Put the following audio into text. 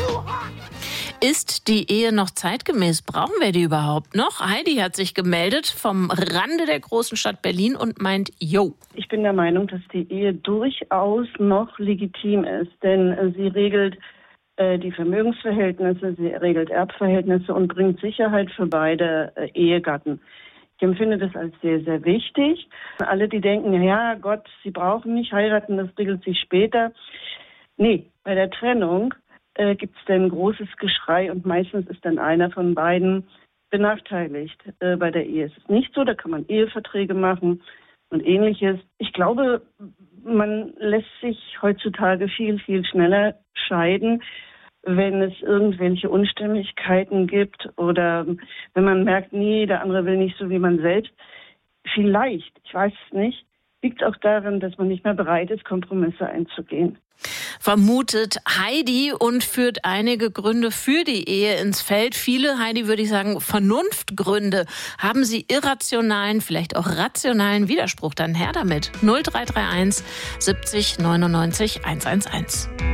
Ist die Ehe noch zeitgemäß? Brauchen wir die überhaupt noch? Heidi hat sich gemeldet vom Rande der großen Stadt Berlin und meint, yo. Ich bin der Meinung, dass die Ehe durchaus noch legitim ist, denn sie regelt die Vermögensverhältnisse, sie regelt Erbverhältnisse und bringt Sicherheit für beide Ehegatten. Ich empfinde das als sehr, sehr wichtig. Alle, die denken, ja Gott, sie brauchen nicht heiraten, das regelt sich später. Nee, bei der Trennung gibt es dann großes Geschrei und meistens ist dann einer von beiden benachteiligt. Bei der Ehe ist es nicht so, da kann man Eheverträge machen und Ähnliches. Ich glaube, man lässt sich heutzutage viel, viel schneller scheiden, wenn es irgendwelche Unstimmigkeiten gibt oder wenn man merkt, nee, der andere will nicht so wie man selbst. Vielleicht, ich weiß es nicht, liegt auch daran, dass man nicht mehr bereit ist, Kompromisse einzugehen. Vermutet Heidi und führt einige Gründe für die Ehe ins Feld. Viele, Heidi, würde ich sagen, Vernunftgründe. Haben Sie irrationalen, vielleicht auch rationalen Widerspruch? Dann her damit. 0331 70 99 111.